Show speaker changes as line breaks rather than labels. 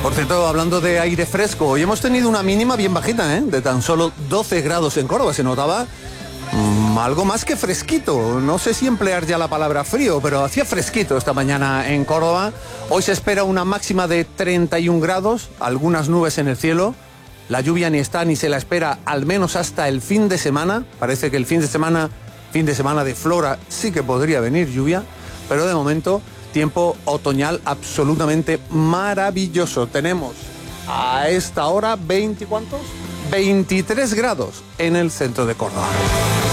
Por cierto, hablando de aire fresco, hoy hemos tenido una mínima bien bajita, ¿eh? De tan solo 12 grados en Córdoba. Se notaba algo más que fresquito. No sé si emplear ya la palabra frío, pero hacía fresquito esta mañana en Córdoba. Hoy se espera una máxima de 31 grados, algunas nubes en el cielo. La lluvia ni está ni se la espera, al menos hasta el fin de semana. Parece que el fin de semana de Flora, sí que podría venir lluvia, pero de momento tiempo otoñal absolutamente maravilloso. Tenemos a esta hora 23 grados en el centro de Córdoba.